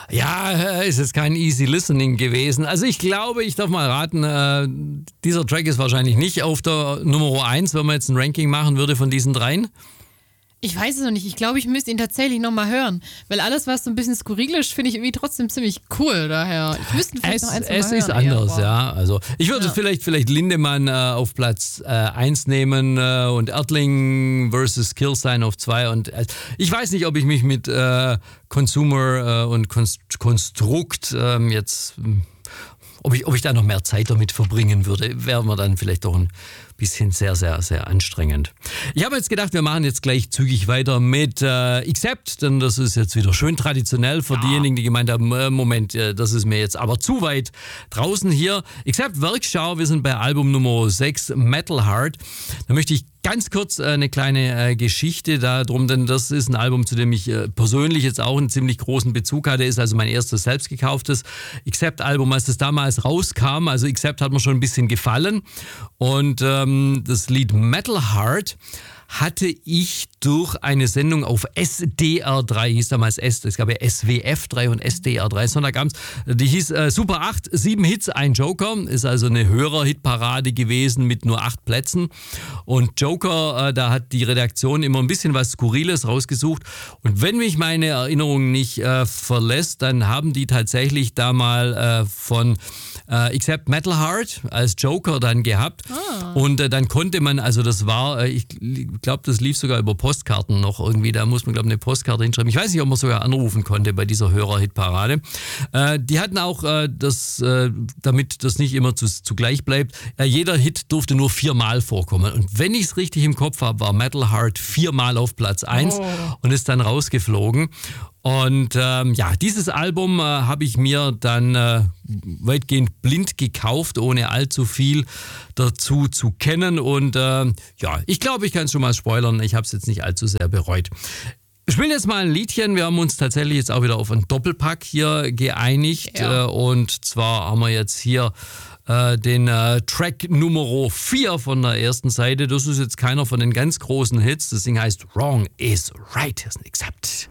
Ja, ist jetzt kein easy listening gewesen. Also ich glaube, ich darf mal raten, dieser Track ist wahrscheinlich nicht auf der Nummer 1, wenn man jetzt ein Ranking machen würde von diesen dreien. Ich weiß es noch nicht. Ich glaube, ich müsste ihn tatsächlich nochmal hören. Weil alles, was so ein bisschen skurril ist, finde ich irgendwie trotzdem ziemlich cool. Daher, ich müsste vielleicht noch eins noch mal hören. Es ist anders, ja. Also ich würde vielleicht Lindemann auf Platz 1 nehmen und Erdling versus Kirstein auf 2. Und ich weiß nicht, ob ich mich mit Consumer und Konstrukt jetzt... Ob ich da noch mehr Zeit damit verbringen würde, wäre mir dann vielleicht doch ein bisschen sehr, sehr, sehr anstrengend. Ich habe jetzt gedacht, wir machen jetzt gleich zügig weiter mit Accept, denn das ist jetzt wieder schön traditionell für diejenigen, die gemeint haben, Moment, das ist mir jetzt aber zu weit draußen hier. Accept Werkschau, wir sind bei Album Nummer 6, Metal Heart. Da möchte ich ganz kurz eine kleine Geschichte darum, denn das ist ein Album, zu dem ich persönlich jetzt auch einen ziemlich großen Bezug hatte. Ist also mein erstes selbst gekauftes Accept-Album, als das damals rauskam. Also Accept hat mir schon ein bisschen gefallen. Und das Lied Metal Heart hatte ich durch eine Sendung auf SDR3, hieß damals es gab ja SWF3 und SDR3, Sonntagabends, die hieß Super 8, 7 Hits, ein Joker, ist also eine Hörer-Hitparade gewesen mit nur 8 Plätzen und Joker, da hat die Redaktion immer ein bisschen was Skurriles rausgesucht und wenn mich meine Erinnerung nicht verlässt, dann haben die tatsächlich da mal von Accept Metal Heart als Joker dann gehabt und dann konnte man, also das war, ich glaube, das lief sogar über Postkarten noch irgendwie, da muss man, glaube ich, eine Postkarte hinschreiben. Ich weiß nicht, ob man sogar anrufen konnte bei dieser Hörer-Hitparade. Die hatten auch damit das nicht immer zugleich bleibt, jeder Hit durfte nur 4-mal vorkommen. Und wenn ich es richtig im Kopf habe, war Metal Heart 4-mal auf Platz 1 und ist dann rausgeflogen. Und dieses Album habe ich mir dann weitgehend blind gekauft, ohne allzu viel dazu zu kennen. Und ich glaube, ich kann es schon mal spoilern. Ich habe es jetzt nicht allzu sehr bereut. Wir spielen jetzt mal ein Liedchen. Wir haben uns tatsächlich jetzt auch wieder auf einen Doppelpack hier geeinigt. Ja. Und zwar haben wir jetzt hier den Track Nummer 4 von der ersten Seite. Das ist jetzt keiner von den ganz großen Hits. Das Ding heißt Wrong is Right. Das ist ein Accept.